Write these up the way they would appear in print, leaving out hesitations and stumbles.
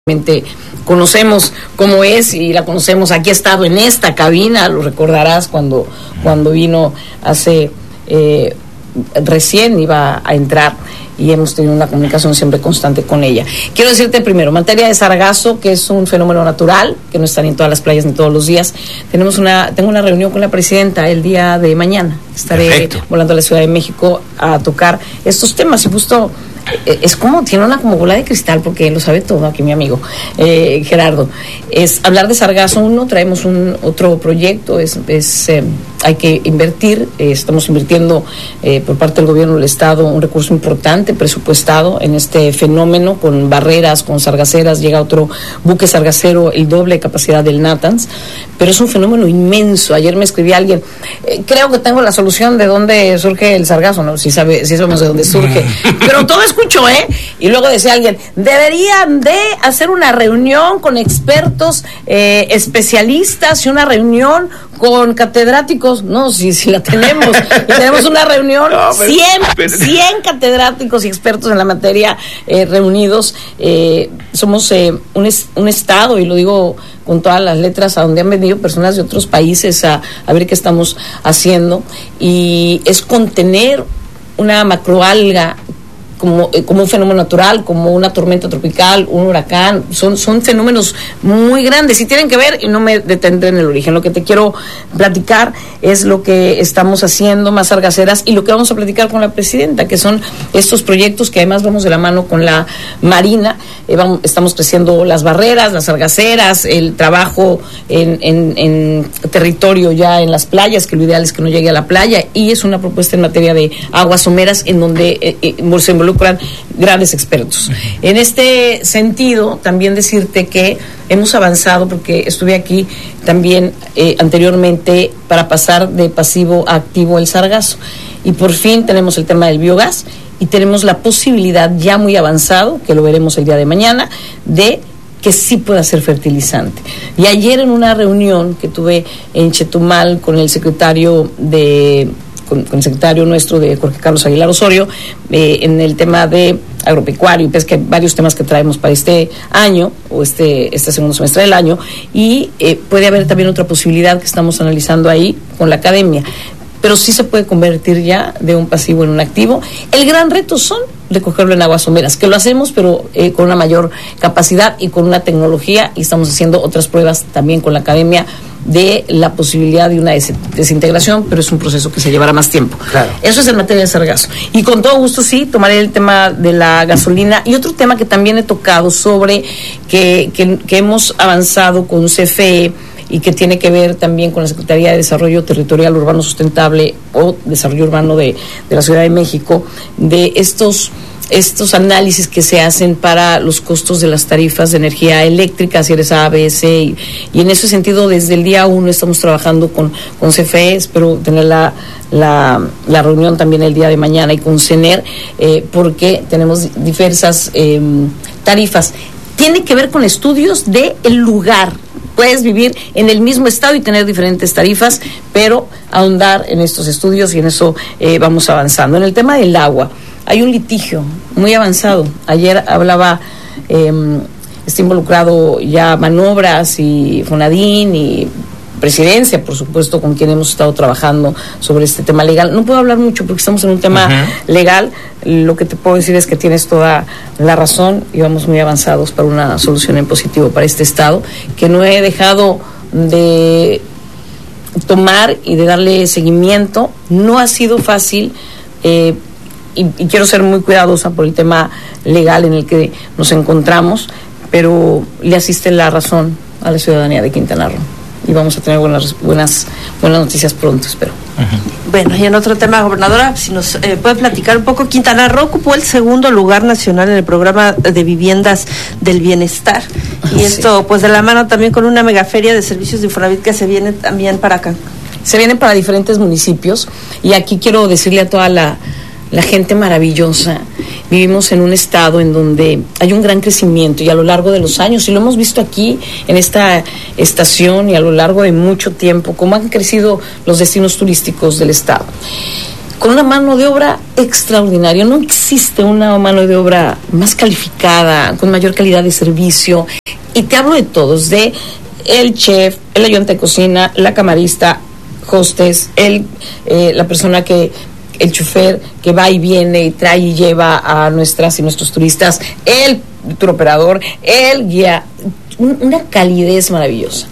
conocemos cómo es y la conocemos. Aquí ha estado en esta cabina, lo recordarás cuando vino hace recién iba a entrar y hemos tenido una comunicación siempre constante con ella. Quiero decirte primero, materia de sargazo, que es un fenómeno natural, que no está ni en todas las playas ni todos los días. Tengo una reunión con la presidenta el día de mañana. Estaré volando a la Ciudad de México a tocar estos temas y justo es como, tiene una como bola de cristal porque lo sabe todo aquí mi amigo Gerardo. Es hablar de sargazo. Traemos otro proyecto, hay que invertir, estamos invirtiendo por parte del gobierno del estado un recurso importante presupuestado en este fenómeno, con barreras, con sargaceras. Llega otro buque sargacero, el doble de capacidad del Natanz, pero es un fenómeno inmenso. Ayer me escribí a alguien, creo que tengo la solución de dónde surge el sargazo, no, si sabemos de dónde surge, pero todo escucho, y luego decía alguien, deberían de hacer una reunión con expertos, especialistas, y una reunión con catedráticos. No, si la tenemos, y tenemos una reunión, 100 catedráticos y expertos en la materia reunidos. Somos un estado, y lo digo con todas las letras, a donde han venido personas de otros países a ver qué estamos haciendo, y es contener una macroalga como un fenómeno natural, como una tormenta tropical, un huracán. Son fenómenos muy grandes y tienen que ver, y no me detendré en el origen. Lo que te quiero platicar es lo que estamos haciendo, más sargaceras, y lo que vamos a platicar con la presidenta, que son estos proyectos que además vamos de la mano con la Marina. Estamos creciendo las barreras, las sargaceras, el trabajo en territorio ya en las playas, que lo ideal es que no llegue a la playa, y es una propuesta en materia de aguas someras en donde se involucran grandes expertos. En este sentido, también decirte que hemos avanzado, porque estuve aquí también anteriormente para pasar de pasivo a activo el sargazo, y por fin tenemos el tema del biogás, y tenemos la posibilidad ya muy avanzado, que lo veremos el día de mañana, de que sí pueda ser fertilizante. Y ayer en una reunión que tuve en Chetumal con el secretario con el secretario nuestro, de Jorge Carlos Aguilar Osorio, en el tema de agropecuario y pesca, varios temas que traemos para este año, o este segundo semestre del año, y puede haber también otra posibilidad que estamos analizando ahí con la academia, pero sí se puede convertir ya de un pasivo en un activo. El gran reto son recogerlo en aguas someras, que lo hacemos, pero con una mayor capacidad y con una tecnología, y estamos haciendo otras pruebas también con la academia de la posibilidad de una desintegración, pero es un proceso que se llevará más tiempo. Claro. Eso es en materia de sargazo. Y con todo gusto sí, tomaré el tema de la gasolina, y otro tema que también he tocado sobre que hemos avanzado con CFE, y que tiene que ver también con la Secretaría de Desarrollo Territorial Urbano Sustentable o Desarrollo Urbano de la Ciudad de México, de estos análisis que se hacen para los costos de las tarifas de energía eléctrica, si eres A, B, C, y en ese sentido desde el día 1 estamos trabajando con CFE. Espero tener la reunión también el día de mañana, y con CENER, porque tenemos diversas tarifas. Tiene que ver con estudios del lugar. Puedes vivir en el mismo estado y tener diferentes tarifas, pero ahondar en estos estudios, y en eso vamos avanzando. En el tema del agua, hay un litigio muy avanzado. Ayer hablaba, está involucrado ya Manobras y Fonadín y Presidencia, por supuesto, con quien hemos estado trabajando sobre este tema legal. No puedo hablar mucho porque estamos en un tema legal. Lo que te puedo decir es que tienes toda la razón, y vamos muy avanzados para una solución en positivo para este estado, que no he dejado de tomar y de darle seguimiento. No ha sido fácil, y quiero ser muy cuidadosa por el tema legal en el que nos encontramos, pero le asiste la razón a la ciudadanía de Quintana Roo, y vamos a tener buenas noticias pronto, espero. Bueno, y en otro tema, gobernadora, si nos puede platicar un poco. Quintana Roo ocupó el segundo lugar nacional en el programa de viviendas del bienestar, y esto pues de la mano también con una megaferia de servicios de Infonavit que se viene también para acá. Se viene para diferentes municipios, y aquí quiero decirle a toda la gente maravillosa. Vivimos en un estado en donde hay un gran crecimiento, y a lo largo de los años, y lo hemos visto aquí en esta estación y a lo largo de mucho tiempo, cómo han crecido los destinos turísticos del estado. con una mano de obra extraordinaria. No existe una mano de obra más calificada, con mayor calidad de servicio. Y te hablo de todos, de el chef, el ayudante de cocina, la camarista, hostess, la persona el chofer que va y viene y trae y lleva a nuestras y nuestros turistas, el tour operador, el guía, una calidez maravillosa.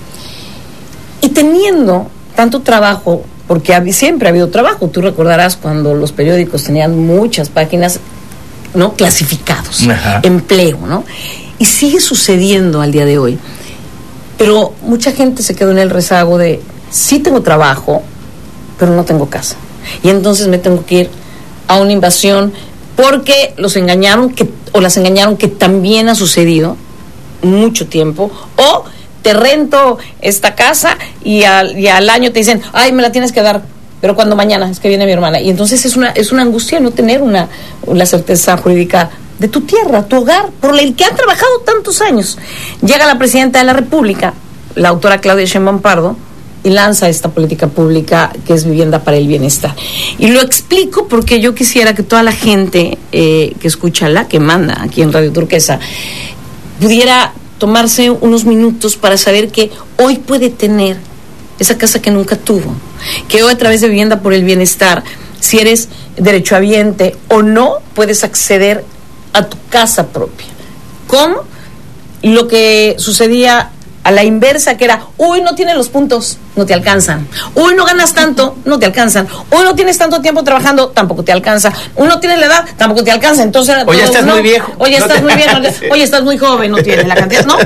Y teniendo tanto trabajo, porque siempre ha habido trabajo, tú recordarás cuando los periódicos tenían muchas páginas, ¿no?, clasificados, ajá, empleo, ¿no? Y sigue sucediendo al día de hoy. Pero mucha gente se quedó en el rezago de, sí tengo trabajo, pero no tengo casa. Y entonces me tengo que ir a una invasión porque los engañaron, o las engañaron, que también ha sucedido mucho tiempo, o te rento esta casa y al año te dicen, ay, me la tienes que dar, pero cuando mañana, es que viene mi hermana. Y entonces es una angustia no tener la certeza jurídica de tu tierra, tu hogar, por el que han trabajado tantos años. Llega la presidenta de la República, la autora Claudia Sheinbaum Pardo, y lanza esta política pública que es Vivienda para el Bienestar. Y lo explico porque yo quisiera que toda la gente que escucha que manda aquí en Radio Turquesa, pudiera tomarse unos minutos para saber que hoy puede tener esa casa que nunca tuvo, que hoy a través de Vivienda por el Bienestar, si eres derechohabiente o no, puedes acceder a tu casa propia. ¿Cómo? Lo que sucedía a la inversa, que era, uy, no tienes los puntos, no te alcanzan. Uy, no ganas tanto, no te alcanzan. Uy, no tienes tanto tiempo trabajando, tampoco te alcanza. Uy, no tienes la edad, tampoco te alcanza. Entonces, oye, estás muy viejo. Oye, estás muy viejo. Oye, estás muy joven, no tienes la cantidad. No.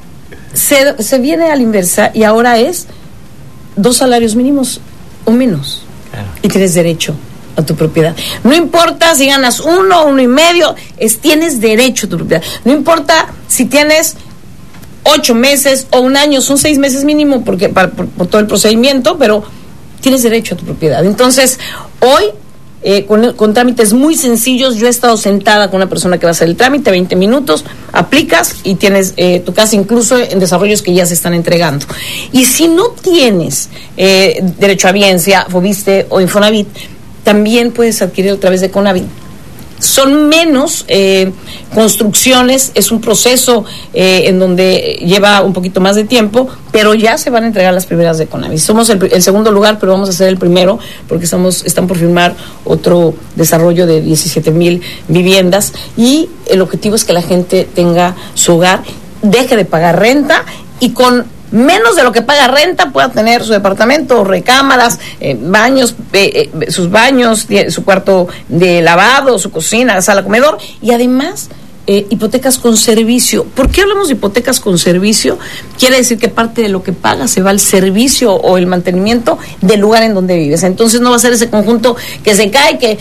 Se viene a la inversa y ahora es 2 salarios mínimos o menos. Claro. Y tienes derecho a tu propiedad. No importa si ganas 1, 1.5, tienes derecho a tu propiedad. No importa si tienes 8 meses o 1 año, son 6 meses mínimo porque por todo el procedimiento, pero tienes derecho a tu propiedad. Entonces, hoy, con trámites muy sencillos, yo he estado sentada con una persona que va a hacer el trámite, 20 minutos, aplicas y tienes tu casa, incluso en desarrollos que ya se están entregando. Y si no tienes derechohabiencia, Fobiste o Infonavit, también puedes adquirir a través de Conavit. Son menos construcciones, es un proceso en donde lleva un poquito más de tiempo, pero ya se van a entregar las primeras de Conavit. Somos el segundo lugar, pero vamos a ser el primero porque están por firmar otro desarrollo de 17,000 viviendas y el objetivo es que la gente tenga su hogar, deje de pagar renta y con menos de lo que paga renta pueda tener su departamento, recámaras, baños, sus baños, su cuarto de lavado, su cocina, sala, comedor y además hipotecas con servicio. ¿Por qué hablamos de hipotecas con servicio? Quiere decir que parte de lo que pagas se va al servicio o el mantenimiento del lugar en donde vives. Entonces no va a ser ese conjunto que se cae, que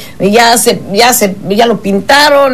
ya lo pintaron,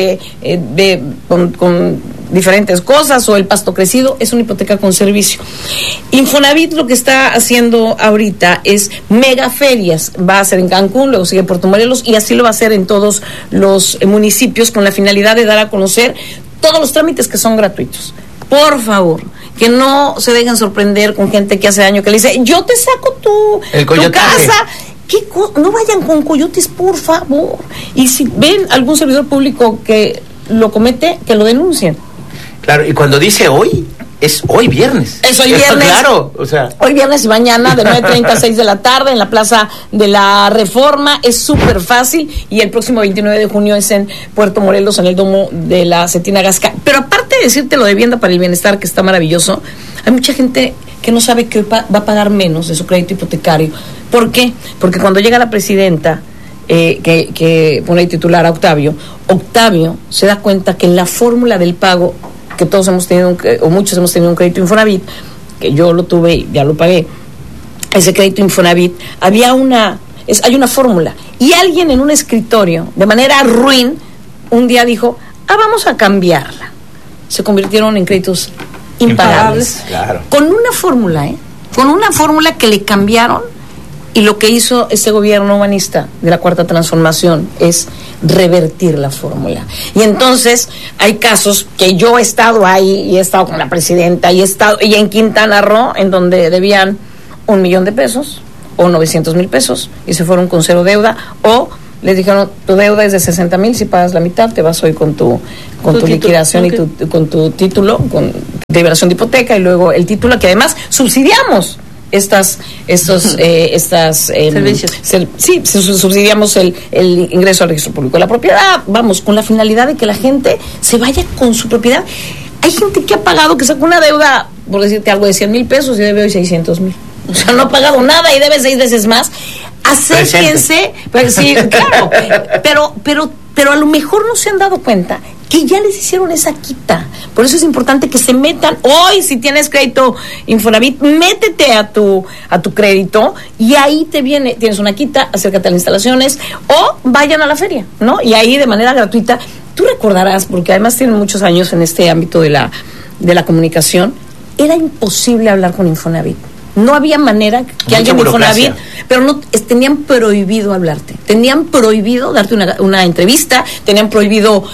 con diferentes cosas o el pasto crecido. Es una hipoteca con servicio. Infonavit lo que está haciendo ahorita es megaferias. Va a ser en Cancún, luego sigue Puerto Morelos y así lo va a hacer en todos los municipios con la finalidad de dar a conocer todos los trámites que son gratuitos. Por favor, que no se dejen sorprender con gente que hace daño, que le dice, yo te saco tu casa. No vayan con coyotes, por favor. Y si ven algún servidor público que lo comete, que lo denuncien. Claro, y cuando dice hoy, es hoy viernes. Es hoy viernes. Claro, o sea. Hoy viernes y mañana de 9:30 a 6 de la tarde en la Plaza de la Reforma. Es súper fácil. Y el próximo 29 de junio es en Puerto Morelos, en el Domo de la Cetina Gasca. Pero aparte de decirte lo de Vivienda para el Bienestar, que está maravilloso, hay mucha gente que no sabe que va a pagar menos de su crédito hipotecario. ¿Por qué? Porque cuando llega la presidenta, que pone el titular a Octavio se da cuenta que en la fórmula del pago, que todos hemos tenido, o muchos hemos tenido un crédito Infonavit, que yo lo tuve y ya lo pagué, ese crédito Infonavit, hay una fórmula, y alguien en un escritorio, de manera ruin, un día dijo, vamos a cambiarla. Se convirtieron en créditos impagables. Claro. Con una fórmula que le cambiaron. Y lo que hizo este gobierno humanista de la Cuarta Transformación es revertir la fórmula. Y entonces hay casos que yo he estado ahí y he estado con la presidenta y en Quintana Roo, en donde debían $1,000,000 pesos, o 900,000 pesos y se fueron con cero deuda, o les dijeron, tu deuda es de 60,000, si pagas la mitad, te vas hoy con tu liquidación, okay, y con tu título, con liberación de hipoteca, y luego el título, que además subsidiamos estos servicios. Subsidiamos el ingreso al registro público de la propiedad, vamos, con la finalidad de que la gente se vaya con su propiedad. Hay gente que ha pagado, que sacó una deuda, por decirte algo, de 100,000 pesos y debe hoy 600,000. O sea, no ha pagado nada y debe 6 veces más. Acérquense, pues sí, claro, pero a lo mejor no se han dado cuenta que ya les hicieron esa quita. Por eso es importante que se metan hoy. Si tienes crédito Infonavit, métete a tu crédito y ahí tienes una quita, acércate a las instalaciones o vayan a la feria, ¿no? Y ahí de manera gratuita. Tú recordarás, porque además tienen muchos años en este ámbito de la comunicación, era imposible hablar con Infonavit. No había manera que mucha alguien de Infonavit, pero no tenían prohibido hablarte, tenían prohibido darte una entrevista, tenían prohibido,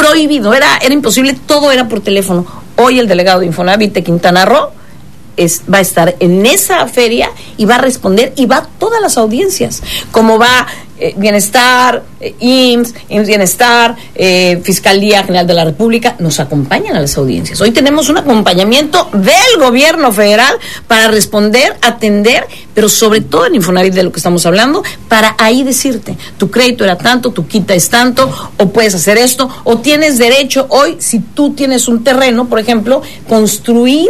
era imposible, todo era por teléfono. Hoy el delegado de Infonavit de Quintana Roo va a estar en esa feria y va a responder, y va a todas las audiencias, como va Bienestar, IMSS, Bienestar, Fiscalía General de la República, nos acompañan a las audiencias. Hoy tenemos un acompañamiento del gobierno federal para responder, atender, pero sobre todo en Infonavit, de lo que estamos hablando, para ahí decirte, tu crédito era tanto, tu quita es tanto, o puedes hacer esto, o tienes derecho hoy, si tú tienes un terreno, por ejemplo, construir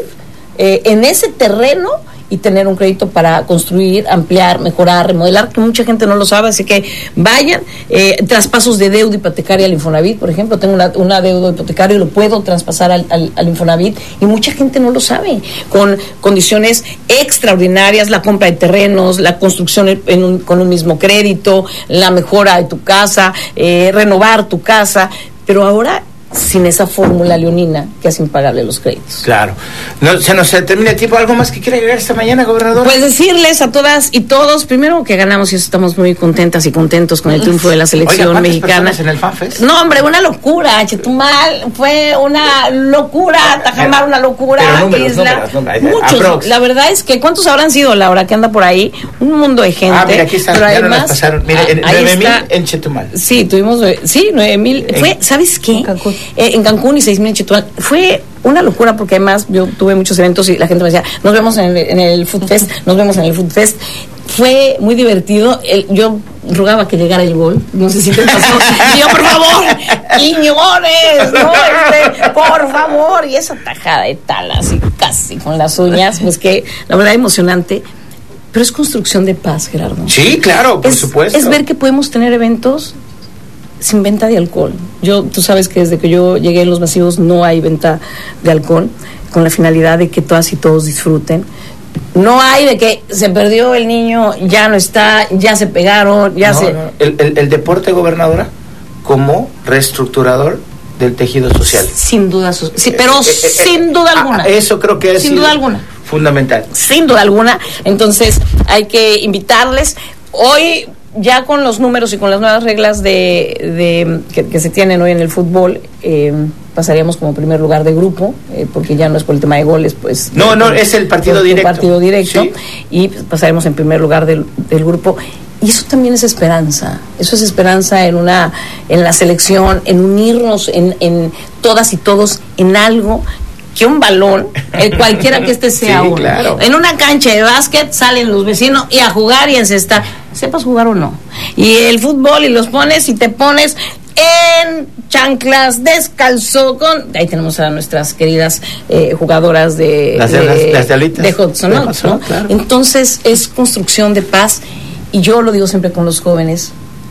en ese terreno y tener un crédito para construir, ampliar, mejorar, remodelar, que mucha gente no lo sabe, así que vayan. Traspasos de deuda hipotecaria al Infonavit, por ejemplo, tengo una deuda hipotecaria y lo puedo traspasar al Infonavit, y mucha gente no lo sabe, con condiciones extraordinarias, la compra de terrenos, la construcción con un mismo crédito, la mejora de tu casa, renovar tu casa, pero ahora sin esa fórmula leonina que hace impagable los créditos. Claro. No, se nos termina el tiempo. ¿Algo más que quiera agregar esta mañana, gobernadora? Pues decirles a todas y todos, primero, que ganamos y estamos muy contentas y contentos con el triunfo de la selección mexicana. En el FanFest? No, hombre, una locura, Chetumal, fue una locura, Tajamar, una locura. Pero números, muchos. La verdad es que, ¿cuántos habrán sido, Laura, que anda por ahí? Un mundo de gente. Mira, aquí está, pero ya además, nos pasaron. Mire, 9,000 en Chetumal. Sí, tuvimos, 9,000. Fue, ¿sabes qué? En Cancún y 6,000 en Chetumal. Fue una locura, porque además yo tuve muchos eventos y la gente me decía, nos vemos en el Food Fest, nos vemos en el Food Fest. Fue muy divertido. Yo rogaba que llegara el gol, no sé si te pasó. Y yo, por favor, Quiñones, ¿no? Por favor. Y esa tajada de tal, así casi con las uñas, pues que la verdad emocionante. Pero es construcción de paz, Gerardo. Sí, claro, por supuesto. Es ver que podemos tener eventos sin venta de alcohol. Tú sabes que desde que yo llegué en los masivos no hay venta de alcohol, con la finalidad de que todas y todos disfruten. No hay de que se perdió el niño, ya no está, ya se pegaron, ya no, se... No. El deporte, gobernadora, como reestructurador del tejido social. Sin duda, sí, pero sin duda alguna. Eso creo que es sin duda alguna fundamental. Sin duda alguna. Entonces hay que invitarles. Hoy, ya con los números y con las nuevas reglas que se tienen hoy en el fútbol, pasaríamos como primer lugar de grupo, porque ya no es por el tema de goles, pues... No, es el partido directo. Sí. Y pasaremos en primer lugar del grupo. Y eso también es esperanza. Eso es esperanza en la selección, en unirnos en todas y todos en algo, que un balón, cualquiera que sea sí, uno. Claro. En una cancha de básquet salen los vecinos y a jugar y a encestar, sepas jugar o no. Y el fútbol, y los pones y te pones en chanclas, descalzo, ahí tenemos a nuestras queridas jugadoras de Hudson, ¿no? Claro. Entonces es construcción de paz, y yo lo digo siempre con los jóvenes,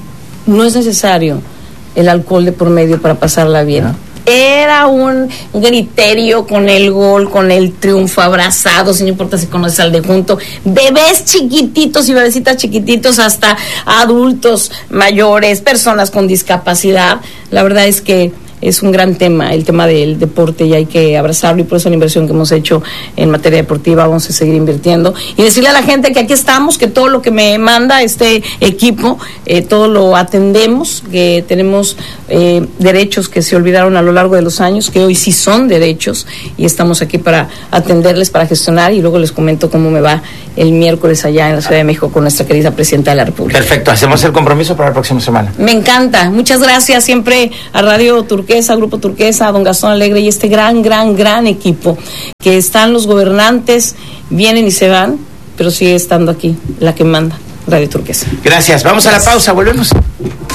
no es necesario el alcohol de por medio para pasarla bien. ¿No? Era un griterio con el gol, con el triunfo, abrazados, no importa si conoces al de junto, bebés chiquititos y bebecitas chiquititos, hasta adultos mayores, personas con discapacidad. La verdad es que es un gran tema, el tema del deporte, y hay que abrazarlo, y por eso la inversión que hemos hecho en materia deportiva vamos a seguir invirtiendo, y decirle a la gente que aquí estamos, que todo lo que me manda este equipo, todo lo atendemos, que tenemos derechos que se olvidaron a lo largo de los años, que hoy sí son derechos, y estamos aquí para atenderles, para gestionar, y luego les comento cómo me va el miércoles allá en la Ciudad de México con nuestra querida Presidenta de la República. Perfecto, hacemos el compromiso para la próxima semana. Me encanta, muchas gracias siempre a Radio Turquesa, Grupo Turquesa, a don Gastón Alegre y este gran equipo, que están los gobernantes, vienen y se van, pero sigue estando aquí la que manda, Radio Turquesa. Gracias, vamos a la pausa, volvemos.